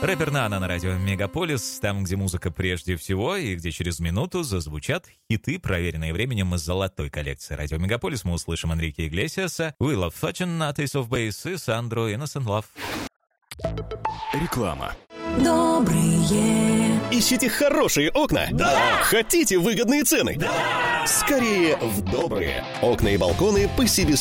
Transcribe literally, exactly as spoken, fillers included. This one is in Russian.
Рэпер Нана на радио Мегаполис, там, где музыка прежде всего, и где через минуту зазвучат хиты, проверенные временем из золотой коллекции радио Мегаполис. Мы услышим Энрике Иглесиаса, We Love Fortune, Ace of Base и Сандро Innocent Love. Реклама. Добрые. Ищите хорошие окна? Да! Хотите выгодные цены? Да! Скорее в добрые. Окна и балконы по себе